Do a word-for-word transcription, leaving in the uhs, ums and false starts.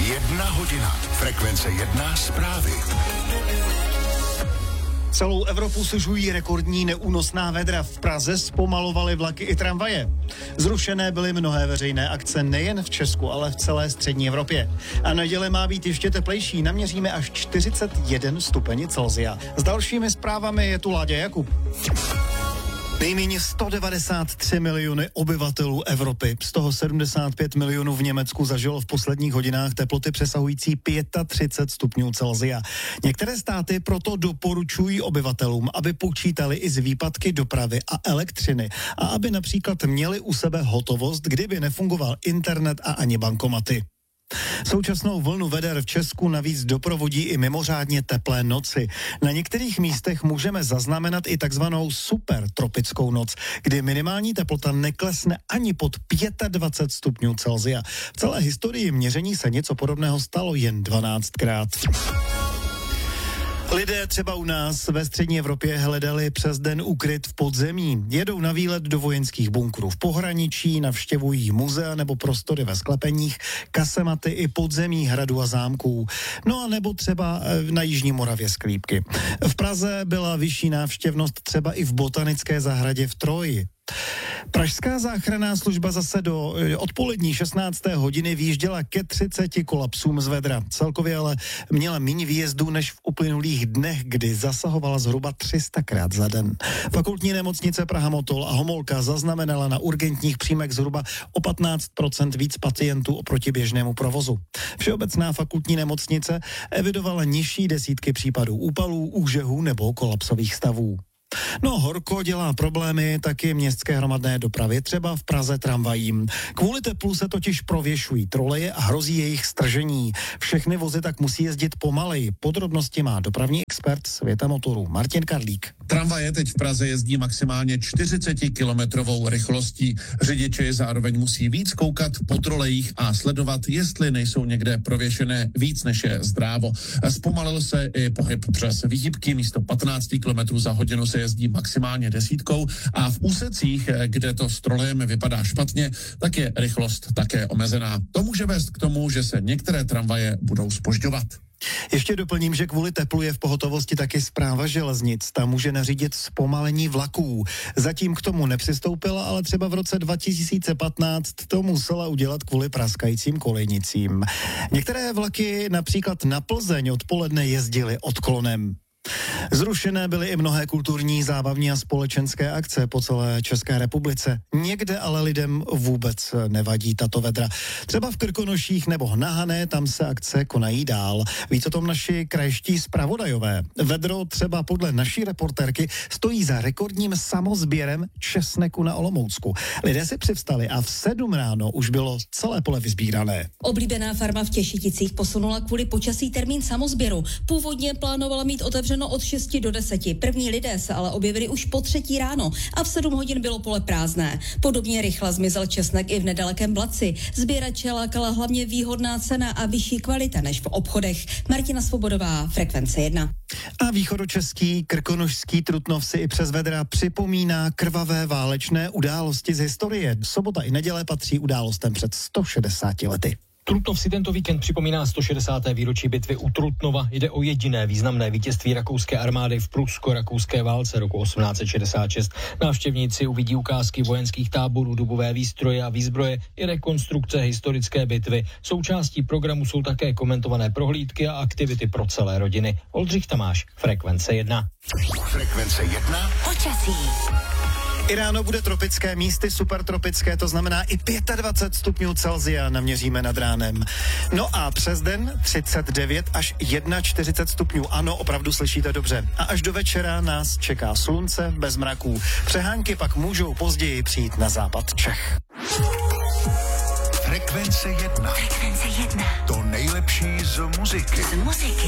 Jedna hodina. Frekvence jedna zprávy. Celou Evropu sužují rekordní neúnosná vedra. V Praze zpomalovaly vlaky i tramvaje. Zrušené byly mnohé veřejné akce nejen v Česku, ale v celé střední Evropě. A neděle má být ještě teplejší. Naměříme až čtyřicet jeden stupňů Celsia. S dalšími zprávami je tu Láďa Jakub. Nejméně sto devadesát tři miliony obyvatelů Evropy, z toho sedmdesát pět milionů v Německu zažilo v posledních hodinách teploty přesahující třicet pět stupňů Celsia. Některé státy proto doporučují obyvatelům, aby počítali i z výpadky dopravy a elektřiny a aby například měli u sebe hotovost, kdyby nefungoval internet a ani bankomaty. Současnou vlnu veder v Česku navíc doprovodí i mimořádně teplé noci. Na některých místech můžeme zaznamenat i takzvanou supertropickou noc, kdy minimální teplota neklesne ani pod dvacet pět stupňů Celsia. V celé historii měření se něco podobného stalo jen dvanáctkrát. Lidé třeba u nás ve střední Evropě hledali přes den úkryt v podzemí. Jedou na výlet do vojenských bunkrů v pohraničí, navštěvují muzea nebo prostory ve sklepeních, kasematy i podzemí hradu a zámků. No a nebo třeba na Jižní Moravě sklípky. V Praze byla vyšší návštěvnost třeba i v botanické zahradě v Troji. Pražská záchranná služba zase do odpolední šestnácté hodiny vyjížděla ke třiceti kolapsům z vedra. Celkově ale měla méně výjezdů než v uplynulých dnech, kdy zasahovala zhruba tři sta krát za den. Fakultní nemocnice Praha Motol a Homolka zaznamenala na urgentních příjmech zhruba o patnáct procent víc pacientů oproti běžnému provozu. Všeobecná fakultní nemocnice evidovala nižší desítky případů úpalů, úžehů nebo kolapsových stavů. No, horko dělá problémy taky městské hromadné dopravy, třeba v Praze tramvajím. Kvůli teplu se totiž prověšují troleje a hrozí jejich stržení. Všechny vozy tak musí jezdit pomaleji. Podrobnosti má dopravní expert Světa motorů Martin Karlík. Tramvaje teď v Praze jezdí maximálně čtyřicetikilometrovou rychlostí. Řidiči zároveň musí víc koukat po trolejích a sledovat, jestli nejsou někde prověšené víc než je zdrávo. Zpomalil se i pohyb přes výhybky, místo patnáct kilometrů za hodinu se jezdí maximálně desítkou a v úsecích, kde to s trolejem vypadá špatně, tak je rychlost také omezená. To může vést k tomu, že se některé tramvaje budou zpožďovat. Ještě doplním, že kvůli teplu je v pohotovosti taky Správa železnic. Ta může nařídit zpomalení vlaků. Zatím k tomu nepřistoupila, ale třeba v roce dva tisíce patnáct to musela udělat kvůli praskajícím kolejnicím. Některé vlaky například na Plzeň odpoledne jezdily odklonem. Zrušené byly i mnohé kulturní, zábavní a společenské akce po celé České republice. Někde ale lidem vůbec nevadí tato vedra. Třeba v Krkonoších nebo na Hané, tam se akce konají dál. Víc o tom naši krajští zpravodajové. Vedro třeba podle naší reportérky stojí za rekordním samozběrem česneku na Olomoucku. Lidé si přivstali a v sedm ráno už bylo celé pole vyzbírané. Oblíbená farma v Těšiticích posunula kvůli počasí termín samozběru. Původně plánovala mít otevřeno od šesti do deseti. První lidé se ale objevili už po třetí ráno a v sedm hodin bylo pole prázdné. Podobně rychle zmizel česnek i v nedalekém Blaci. Sběrače lákala hlavně výhodná cena a vyšší kvalita než v obchodech. Martina Svobodová, Frekvence jedna. A východočeský krkonošský Trutnov si i přes vedra připomíná krvavé válečné události z historie. Sobota i neděle patří událostem před sto šedesáti lety. Trutnov si tento víkend připomíná sto šedesáté výročí bitvy u Trutnova. Jde o jediné významné vítězství rakouské armády v prusko-rakouské válce roku osmnáct set šedesát šest. Návštěvníci uvidí ukázky vojenských táborů, dubové výstroje a výzbroje i rekonstrukce historické bitvy. Součástí programu jsou také komentované prohlídky a aktivity pro celé rodiny. Oldřich Tamáš, Frekvence jedna. Frekvence jedna. Počasí. I ráno bude tropické, místy supertropické, to znamená i dvacet pět stupňů Celsia naměříme nad ránem. No a přes den třicet devět až čtyřicet jedna stupňů. Ano, opravdu slyšíte dobře. A až do večera nás čeká slunce bez mraků. Přehánky pak můžou později přijít na západ Čech. Frekvence jedna. Frekvence jedna. To nejlepší z muziky. Z muziky.